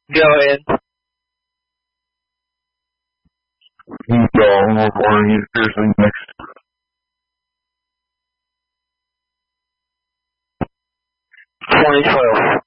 Go ahead. We're born in Piercing next. 2012.